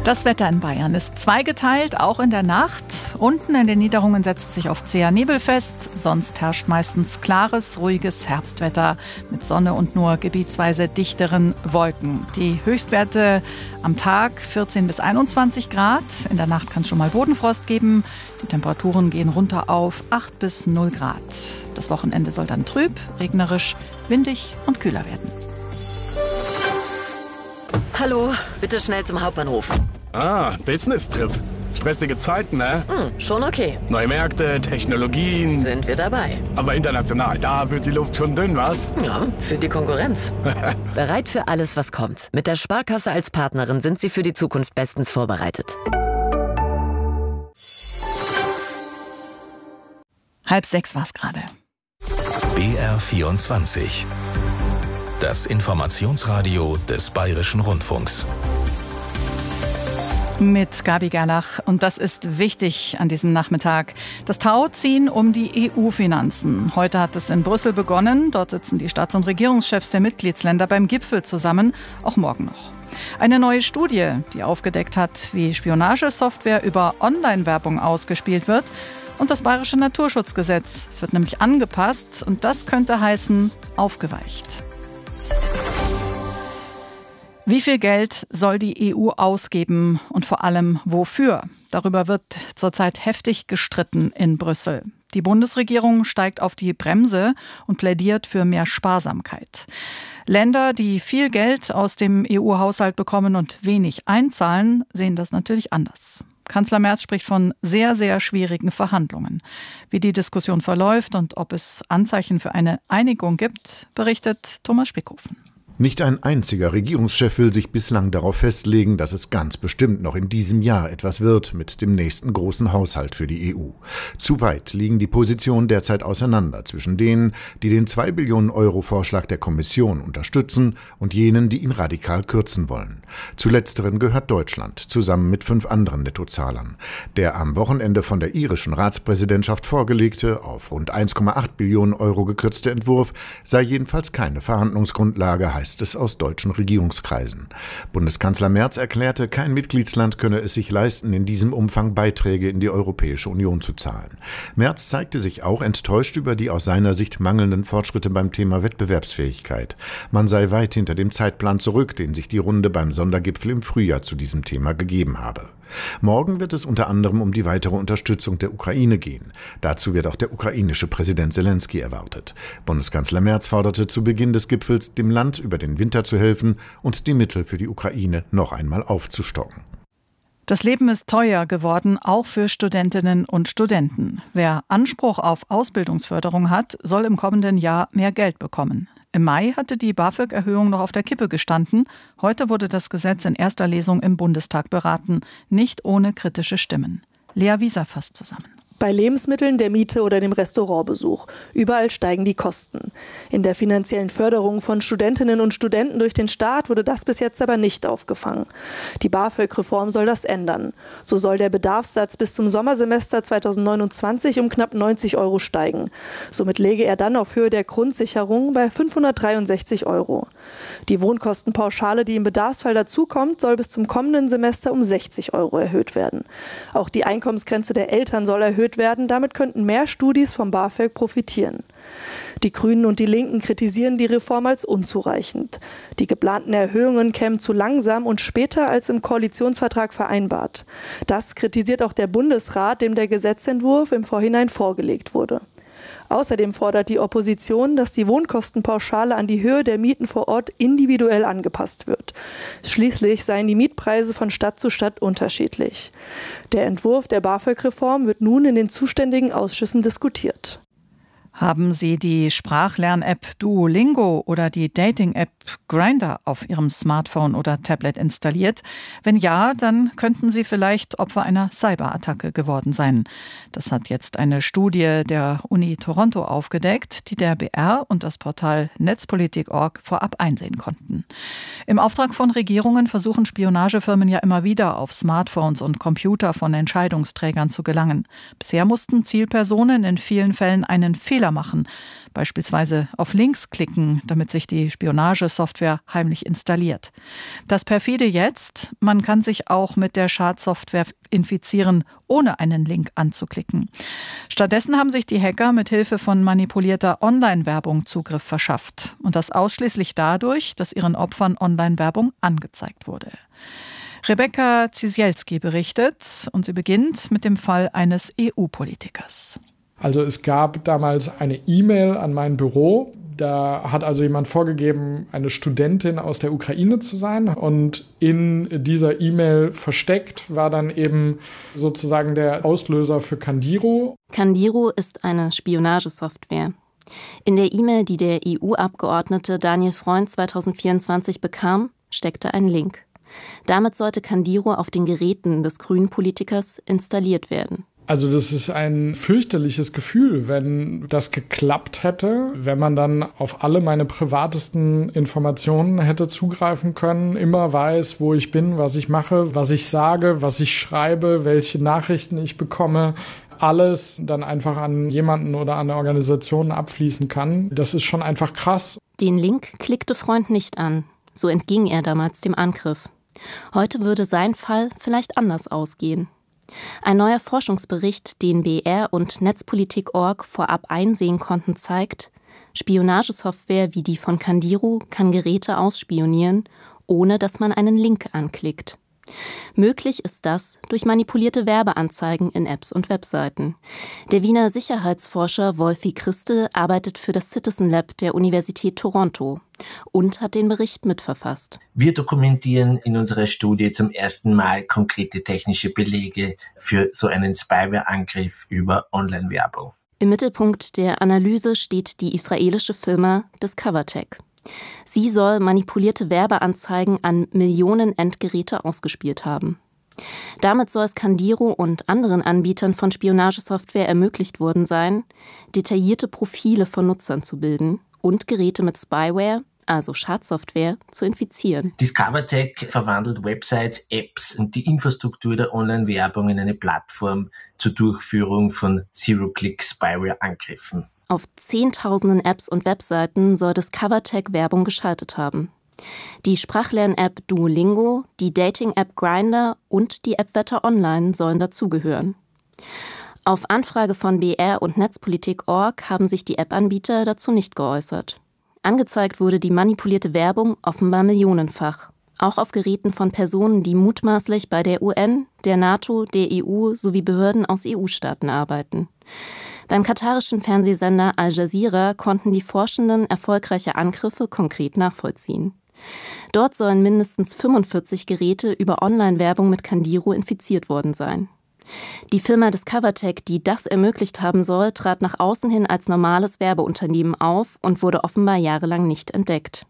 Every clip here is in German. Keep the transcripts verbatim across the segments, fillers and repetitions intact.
Das Wetter in Bayern ist zweigeteilt, auch in der Nacht. Unten in den Niederungen setzt sich oft zäher Nebel fest. Sonst herrscht meistens klares, ruhiges Herbstwetter mit Sonne und nur gebietsweise dichteren Wolken. Die Höchstwerte am Tag vierzehn bis einundzwanzig Grad. In der Nacht kann es schon mal Bodenfrost geben. Die Temperaturen gehen runter auf acht bis null Grad. Das Wochenende soll dann trüb, regnerisch, windig und kühler werden. Hallo, bitte schnell zum Hauptbahnhof. Ah, Business-Trip. Stressige Zeiten, ne? Hm, schon okay. Neue Märkte, Technologien. Sind wir dabei. Aber international, da wird die Luft schon dünn, was? Ja, für die Konkurrenz. Bereit für alles, was kommt. Mit der Sparkasse als Partnerin sind Sie für die Zukunft bestens vorbereitet. Halb sechs war es gerade. B R vierundzwanzig. Das Informationsradio des Bayerischen Rundfunks. Mit Gabi Gerlach. Und das ist wichtig an diesem Nachmittag. Das Tauziehen um die E U-Finanzen. Heute hat es in Brüssel begonnen. Dort sitzen die Staats- und Regierungschefs der Mitgliedsländer beim Gipfel zusammen. Auch morgen noch. Eine neue Studie, die aufgedeckt hat, wie Spionagesoftware über Online-Werbung ausgespielt wird. Und das Bayerische Naturschutzgesetz. Es wird nämlich angepasst. Und das könnte heißen, aufgeweicht. Wie viel Geld soll die E U ausgeben und vor allem wofür? Darüber wird zurzeit heftig gestritten in Brüssel. Die Bundesregierung steigt auf die Bremse und plädiert für mehr Sparsamkeit. Länder, die viel Geld aus dem E U-Haushalt bekommen und wenig einzahlen, sehen das natürlich anders. Kanzler Merz spricht von sehr, sehr schwierigen Verhandlungen. Wie die Diskussion verläuft und ob es Anzeichen für eine Einigung gibt, berichtet Thomas Spickhofen. Nicht ein einziger Regierungschef will sich bislang darauf festlegen, dass es ganz bestimmt noch in diesem Jahr etwas wird mit dem nächsten großen Haushalt für die E U. Zu weit liegen die Positionen derzeit auseinander zwischen denen, die den zwei Billionen Euro Vorschlag der Kommission unterstützen und jenen, die ihn radikal kürzen wollen. Zu letzteren gehört Deutschland, zusammen mit fünf anderen Nettozahlern. Der am Wochenende von der irischen Ratspräsidentschaft vorgelegte, auf rund eins Komma acht Billionen Euro gekürzte Entwurf sei jedenfalls keine Verhandlungsgrundlage, heißt es aus deutschen Regierungskreisen. Bundeskanzler Merz erklärte, kein Mitgliedsland könne es sich leisten, in diesem Umfang Beiträge in die Europäische Union zu zahlen. Merz zeigte sich auch enttäuscht über die aus seiner Sicht mangelnden Fortschritte beim Thema Wettbewerbsfähigkeit. Man sei weit hinter dem Zeitplan zurück, den sich die Runde beim Sondergipfel im Frühjahr zu diesem Thema gegeben habe. Morgen wird es unter anderem um die weitere Unterstützung der Ukraine gehen. Dazu wird auch der ukrainische Präsident Selenskyj erwartet. Bundeskanzler Merz forderte zu Beginn des Gipfels, dem Land über den Winter zu helfen und die Mittel für die Ukraine noch einmal aufzustocken. Das Leben ist teuer geworden, auch für Studentinnen und Studenten. Wer Anspruch auf Ausbildungsförderung hat, soll im kommenden Jahr mehr Geld bekommen. Im Mai hatte die BAföG-Erhöhung noch auf der Kippe gestanden. Heute wurde das Gesetz in erster Lesung im Bundestag beraten, nicht ohne kritische Stimmen. Lea Wieser fasst zusammen. Bei Lebensmitteln, der Miete oder dem Restaurantbesuch. Überall steigen die Kosten. In der finanziellen Förderung von Studentinnen und Studenten durch den Staat wurde das bis jetzt aber nicht aufgefangen. Die BAföG-Reform soll das ändern. So soll der Bedarfssatz bis zum Sommersemester zweitausendneunundzwanzig um knapp neunzig Euro steigen. Somit läge er dann auf Höhe der Grundsicherung bei fünfhundertdreiundsechzig Euro. Die Wohnkostenpauschale, die im Bedarfsfall dazukommt, soll bis zum kommenden Semester um sechzig Euro erhöht werden. Auch die Einkommensgrenze der Eltern soll erhöht werden. Damit könnten mehr Studis vom BAföG profitieren. Die Grünen und die Linken kritisieren die Reform als unzureichend. Die geplanten Erhöhungen kämen zu langsam und später als im Koalitionsvertrag vereinbart. Das kritisiert auch der Bundesrat, dem der Gesetzentwurf im Vorhinein vorgelegt wurde. Außerdem fordert die Opposition, dass die Wohnkostenpauschale an die Höhe der Mieten vor Ort individuell angepasst wird. Schließlich seien die Mietpreise von Stadt zu Stadt unterschiedlich. Der Entwurf der BAföG-Reform wird nun in den zuständigen Ausschüssen diskutiert. Haben Sie die Sprachlern-App Duolingo oder die Dating-App Grindr auf Ihrem Smartphone oder Tablet installiert? Wenn ja, dann könnten Sie vielleicht Opfer einer Cyberattacke geworden sein. Das hat jetzt eine Studie der Uni Toronto aufgedeckt, die der B R und das Portal Netzpolitik Punkt org vorab einsehen konnten. Im Auftrag von Regierungen versuchen Spionagefirmen ja immer wieder auf Smartphones und Computer von Entscheidungsträgern zu gelangen. Bisher mussten Zielpersonen in vielen Fällen einen Fehler Fehler machen, beispielsweise auf Links klicken, damit sich die Spionagesoftware heimlich installiert. Das perfide jetzt, man kann sich auch mit der Schadsoftware infizieren, ohne einen Link anzuklicken. Stattdessen haben sich die Hacker mit Hilfe von manipulierter Online-Werbung Zugriff verschafft. Und das ausschließlich dadurch, dass ihren Opfern Online-Werbung angezeigt wurde. Rebecca Ciesielski berichtet und sie beginnt mit dem Fall eines E U-Politikers. Also es gab damals eine E-Mail an mein Büro. Da hat also jemand vorgegeben, eine Studentin aus der Ukraine zu sein. Und in dieser E-Mail versteckt war dann eben sozusagen der Auslöser für Candiro. Candiro ist eine Spionagesoftware. In der E-Mail, die der E U-Abgeordnete Daniel Freund zwanzig vierundzwanzig bekam, steckte ein Link. Damit sollte Candiro auf den Geräten des grünen Politikers installiert werden. Also das ist ein fürchterliches Gefühl, wenn das geklappt hätte, wenn man dann auf alle meine privatesten Informationen hätte zugreifen können, immer weiß, wo ich bin, was ich mache, was ich sage, was ich schreibe, welche Nachrichten ich bekomme, alles dann einfach an jemanden oder an eine Organisation abfließen kann. Das ist schon einfach krass. Den Link klickte Freund nicht an. So entging er damals dem Angriff. Heute würde sein Fall vielleicht anders ausgehen. Ein neuer Forschungsbericht, den B R und Netzpolitik Punkt org vorab einsehen konnten, zeigt, Spionagesoftware wie die von Candiro kann Geräte ausspionieren, ohne dass man einen Link anklickt. Möglich ist das durch manipulierte Werbeanzeigen in Apps und Webseiten. Der Wiener Sicherheitsforscher Wolfi Christel arbeitet für das Citizen Lab der Universität Toronto und hat den Bericht mitverfasst. Wir dokumentieren in unserer Studie zum ersten Mal konkrete technische Belege für so einen Spyware-Angriff über Online-Werbung. Im Mittelpunkt der Analyse steht die israelische Firma Discovertech. Sie soll manipulierte Werbeanzeigen an Millionen Endgeräte ausgespielt haben. Damit soll es Candiro und anderen Anbietern von Spionagesoftware ermöglicht worden sein, detaillierte Profile von Nutzern zu bilden und Geräte mit Spyware, also Schadsoftware, zu infizieren. Discovertech verwandelt Websites, Apps und die Infrastruktur der Online-Werbung in eine Plattform zur Durchführung von Zero-Click-Spyware-Angriffen. Auf Zehntausenden Apps und Webseiten soll Discovertech Werbung geschaltet haben. Die Sprachlern-App Duolingo, die Dating-App Grindr und die App Wetter Online sollen dazugehören. Auf Anfrage von B R und Netzpolitik Punkt org haben sich die App-Anbieter dazu nicht geäußert. Angezeigt wurde die manipulierte Werbung offenbar millionenfach. Auch auf Geräten von Personen, die mutmaßlich bei der U N, der NATO, der E U sowie Behörden aus E U-Staaten arbeiten. Beim katarischen Fernsehsender Al Jazeera konnten die Forschenden erfolgreiche Angriffe konkret nachvollziehen. Dort sollen mindestens fünfundvierzig Geräte über Online-Werbung mit Candiro infiziert worden sein. Die Firma Discovertech, die das ermöglicht haben soll, trat nach außen hin als normales Werbeunternehmen auf und wurde offenbar jahrelang nicht entdeckt.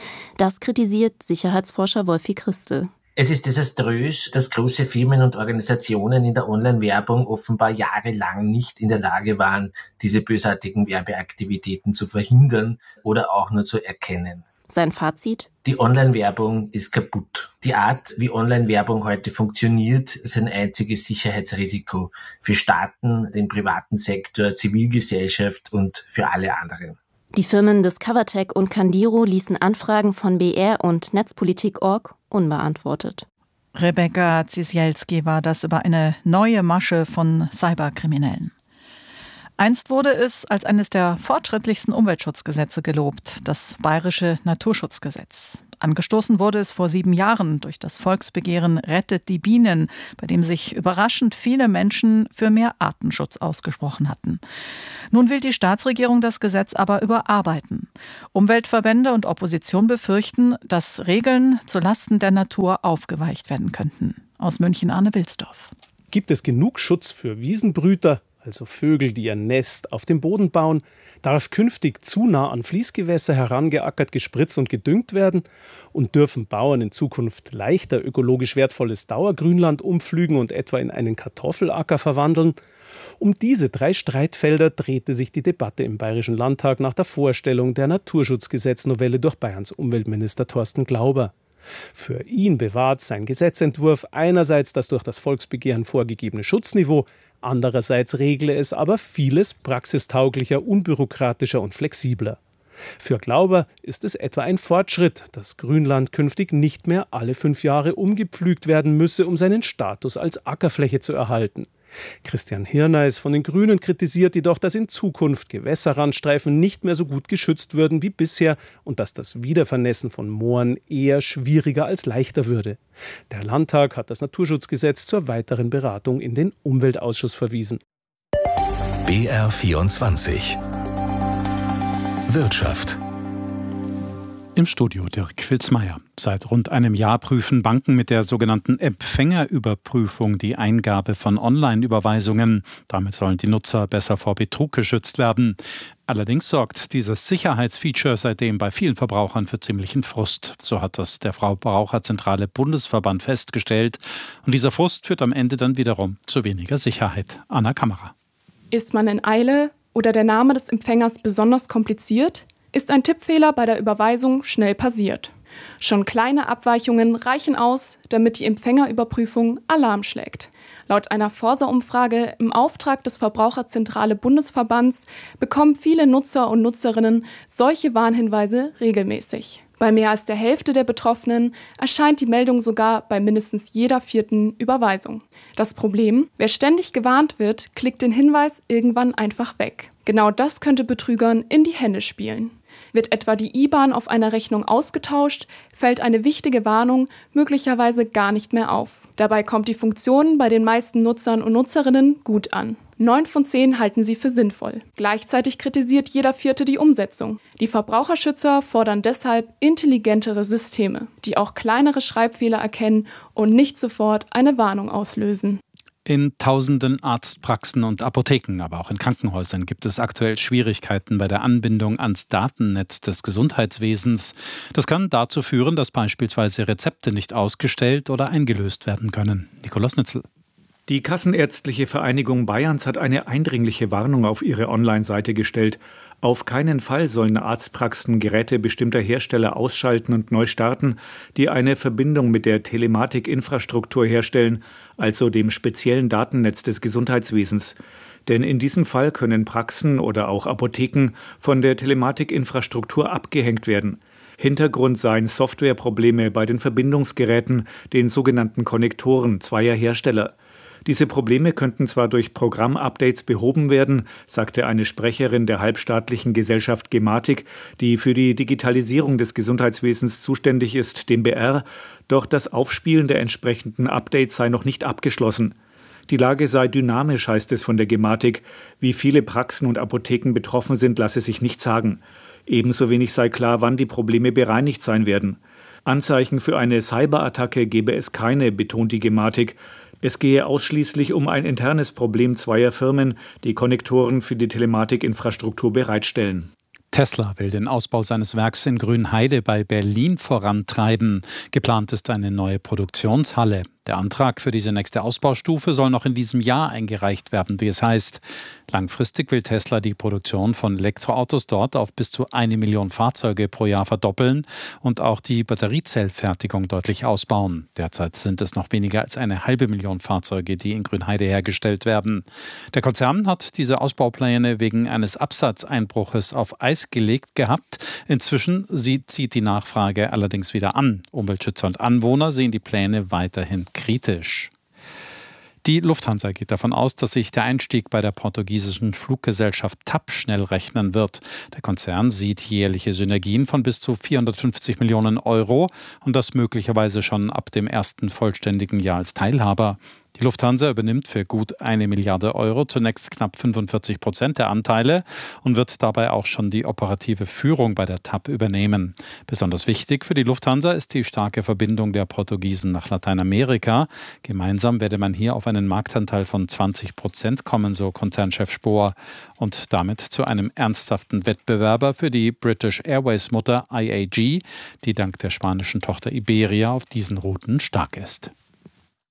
Das kritisiert Sicherheitsforscher Wolfi Christel. Es ist desaströs, dass große Firmen und Organisationen in der Online-Werbung offenbar jahrelang nicht in der Lage waren, diese bösartigen Werbeaktivitäten zu verhindern oder auch nur zu erkennen. Sein Fazit? Die Online-Werbung ist kaputt. Die Art, wie Online-Werbung heute funktioniert, ist ein einziges Sicherheitsrisiko für Staaten, den privaten Sektor, Zivilgesellschaft und für alle anderen. Die Firmen Discovertech und Candiro ließen Anfragen von B R und Netzpolitik Punkt org unbeantwortet. Rebecca Ciesielski war das über eine neue Masche von Cyberkriminellen. Einst wurde es als eines der fortschrittlichsten Umweltschutzgesetze gelobt, das Bayerische Naturschutzgesetz. Angestoßen wurde es vor sieben Jahren durch das Volksbegehren Rettet die Bienen, bei dem sich überraschend viele Menschen für mehr Artenschutz ausgesprochen hatten. Nun will die Staatsregierung das Gesetz aber überarbeiten. Umweltverbände und Opposition befürchten, dass Regeln zulasten der Natur aufgeweicht werden könnten. Aus München Arne Wilsdorf. Gibt es genug Schutz für Wiesenbrüter, also Vögel, die ihr Nest auf dem Boden bauen? Darf künftig zu nah an Fließgewässer herangeackert, gespritzt und gedüngt werden? Und dürfen Bauern in Zukunft leichter ökologisch wertvolles Dauergrünland umpflügen und etwa in einen Kartoffelacker verwandeln? Um diese drei Streitfelder drehte sich die Debatte im Bayerischen Landtag nach der Vorstellung der Naturschutzgesetznovelle durch Bayerns Umweltminister Thorsten Glauber. Für ihn bewahrt sein Gesetzentwurf einerseits das durch das Volksbegehren vorgegebene Schutzniveau, Andererseits regle es aber vieles praxistauglicher, unbürokratischer und flexibler. Für Glauber ist es etwa ein Fortschritt, dass Grünland künftig nicht mehr alle fünf Jahre umgepflügt werden müsse, um seinen Status als Ackerfläche zu erhalten. Christian Hirneis von den Grünen kritisiert jedoch, dass in Zukunft Gewässerrandstreifen nicht mehr so gut geschützt würden wie bisher und dass das Wiedervernässen von Mooren eher schwieriger als leichter würde. Der Landtag hat das Naturschutzgesetz zur weiteren Beratung in den Umweltausschuss verwiesen. B R vierundzwanzig Wirtschaft. Im Studio Dirk Filzmeier. Seit rund einem Jahr prüfen Banken mit der sogenannten Empfängerüberprüfung die Eingabe von Online-Überweisungen. Damit sollen die Nutzer besser vor Betrug geschützt werden. Allerdings sorgt dieses Sicherheitsfeature seitdem bei vielen Verbrauchern für ziemlichen Frust. So hat das der Verbraucherzentrale Bundesverband festgestellt. Und dieser Frust führt am Ende dann wiederum zu weniger Sicherheit. Anna Kammerer. Ist man in Eile oder der Name des Empfängers besonders kompliziert, ist ein Tippfehler bei der Überweisung schnell passiert. Schon kleine Abweichungen reichen aus, damit die Empfängerüberprüfung Alarm schlägt. Laut einer Forsa-Umfrage im Auftrag des Verbraucherzentrale Bundesverbands bekommen viele Nutzer und Nutzerinnen solche Warnhinweise regelmäßig. Bei mehr als der Hälfte der Betroffenen erscheint die Meldung sogar bei mindestens jeder vierten Überweisung. Das Problem: Wer ständig gewarnt wird, klickt den Hinweis irgendwann einfach weg. Genau das könnte Betrügern in die Hände spielen. Wird etwa die I B A N auf einer Rechnung ausgetauscht, fällt eine wichtige Warnung möglicherweise gar nicht mehr auf. Dabei kommt die Funktion bei den meisten Nutzern und Nutzerinnen gut an. Neun von zehn halten sie für sinnvoll. Gleichzeitig kritisiert jeder Vierte die Umsetzung. Die Verbraucherschützer fordern deshalb intelligentere Systeme, die auch kleinere Schreibfehler erkennen und nicht sofort eine Warnung auslösen. In tausenden Arztpraxen und Apotheken, aber auch in Krankenhäusern gibt es aktuell Schwierigkeiten bei der Anbindung ans Datennetz des Gesundheitswesens. Das kann dazu führen, dass beispielsweise Rezepte nicht ausgestellt oder eingelöst werden können. Nikolaus Nützel. Die Kassenärztliche Vereinigung Bayerns hat eine eindringliche Warnung auf ihre Online-Seite gestellt. Auf keinen Fall sollen Arztpraxen Geräte bestimmter Hersteller ausschalten und neu starten, die eine Verbindung mit der Telematik-Infrastruktur herstellen, also dem speziellen Datennetz des Gesundheitswesens. Denn in diesem Fall können Praxen oder auch Apotheken von der Telematik-Infrastruktur abgehängt werden. Hintergrund seien Softwareprobleme bei den Verbindungsgeräten, den sogenannten Konnektoren zweier Hersteller. Diese Probleme könnten zwar durch Programmupdates behoben werden, sagte eine Sprecherin der halbstaatlichen Gesellschaft Gematik, die für die Digitalisierung des Gesundheitswesens zuständig ist, dem B R, doch das Aufspielen der entsprechenden Updates sei noch nicht abgeschlossen. Die Lage sei dynamisch, heißt es von der Gematik. Wie viele Praxen und Apotheken betroffen sind, lasse sich nicht sagen. Ebenso wenig sei klar, wann die Probleme bereinigt sein werden. Anzeichen für eine Cyberattacke gebe es keine, betont die Gematik. Es gehe ausschließlich um ein internes Problem zweier Firmen, die Konnektoren für die Telematikinfrastruktur bereitstellen. Tesla will den Ausbau seines Werks in Grünheide bei Berlin vorantreiben. Geplant ist eine neue Produktionshalle. Der Antrag für diese nächste Ausbaustufe soll noch in diesem Jahr eingereicht werden, wie es heißt. Langfristig will Tesla die Produktion von Elektroautos dort auf bis zu eine Million Fahrzeuge pro Jahr verdoppeln und auch die Batteriezellfertigung deutlich ausbauen. Derzeit sind es noch weniger als eine halbe Million Fahrzeuge, die in Grünheide hergestellt werden. Der Konzern hat diese Ausbaupläne wegen eines Absatzeinbruches auf Eis gelegt gehabt. Inzwischen zieht die Nachfrage allerdings wieder an. Umweltschützer und Anwohner sehen die Pläne weiterhin kritisch. Die Lufthansa geht davon aus, dass sich der Einstieg bei der portugiesischen Fluggesellschaft T A P schnell rechnen wird. Der Konzern sieht jährliche Synergien von bis zu vierhundertfünfzig Millionen Euro und das möglicherweise schon ab dem ersten vollständigen Jahr als Teilhaber. Die Lufthansa übernimmt für gut eine Milliarde Euro zunächst knapp fünfundvierzig Prozent der Anteile und wird dabei auch schon die operative Führung bei der T A P übernehmen. Besonders wichtig für die Lufthansa ist die starke Verbindung der Portugiesen nach Lateinamerika. Gemeinsam werde man hier auf einen Marktanteil von zwanzig Prozent kommen, so Konzernchef Spohr, und damit zu einem ernsthaften Wettbewerber für die British Airways-Mutter I A G, die dank der spanischen Tochter Iberia auf diesen Routen stark ist.